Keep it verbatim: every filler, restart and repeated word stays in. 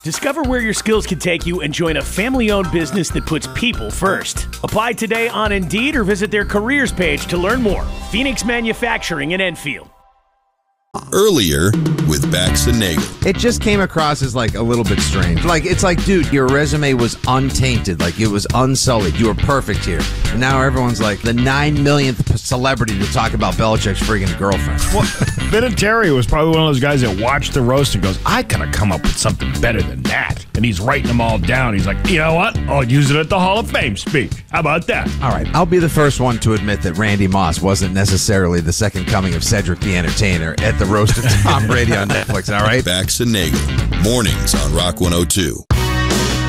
Discover where your skills can take you and join a family-owned business that puts people first. Apply today on Indeed or visit their careers page to learn more. Phoenix Manufacturing in Enfield. Earlier with Bax and Nagel. It just came across as like a little bit strange. Like, it's like, dude, your resume was untainted. Like, it was unsullied. You were perfect here. And now everyone's like the nine millionth celebrity to talk about Belichick's friggin' girlfriend. Well, Vinatieri was probably one of those guys that watched the roast and goes, I gotta come up with something better than that. And he's writing them all down. He's like, you know what? I'll use it at the Hall of Fame speech. How about that? All right, I'll be the first one to admit that Randy Moss wasn't necessarily the second coming of Cedric the Entertainer at the roast of Tom Brady on Netflix, all right? Bax and Nagel, mornings on Rock one oh two.